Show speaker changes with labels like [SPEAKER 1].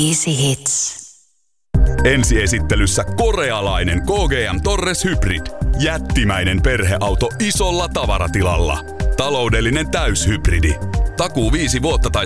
[SPEAKER 1] Easy Hits.
[SPEAKER 2] Ensiesittelyssä korealainen KGM Torres Hybrid. Jättimäinen perheauto isolla tavaratilalla. Taloudellinen täyshybridi. Takuu 5 vuotta tai